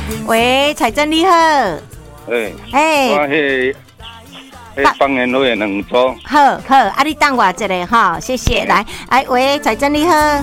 喂，彩珍你好。 我迄方言会2组。 好，啊，你等我一下哈，谢谢。来，喂，彩珍你好。